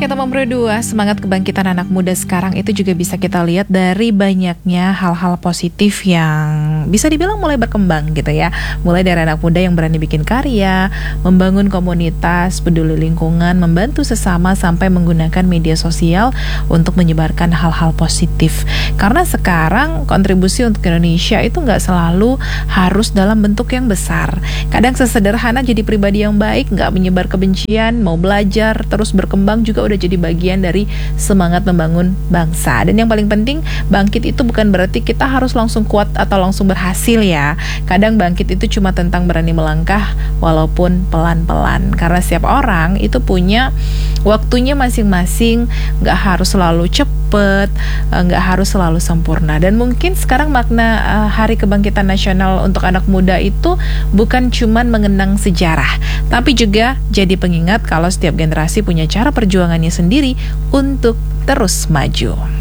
Ternyata Nomor 2, semangat kebangkitan anak muda sekarang itu juga bisa kita lihat dari banyaknya hal-hal positif yang bisa dibilang mulai berkembang gitu ya. Mulai dari anak muda yang berani bikin karya, membangun komunitas, peduli lingkungan, membantu sesama, sampai menggunakan media sosial untuk menyebarkan hal-hal positif. Karena sekarang kontribusi untuk Indonesia itu nggak selalu harus dalam bentuk yang besar. Kadang sesederhana jadi pribadi yang baik, nggak menyebar kebencian, mau belajar, terus berkembang juga udah jadi bagian dari semangat membangun bangsa. Dan yang paling penting, bangkit itu bukan berarti kita harus langsung kuat atau langsung berhasil ya. Kadang bangkit itu cuma tentang berani melangkah walaupun pelan-pelan. Karena setiap orang itu punya waktunya masing-masing, nggak harus selalu cepet, nggak harus selalu sempurna. Dan mungkin sekarang makna Hari Kebangkitan Nasional untuk anak muda itu bukan cuman mengenang sejarah, tapi juga jadi pengingat kalau setiap generasi punya cara perjuangannya sendiri untuk terus maju.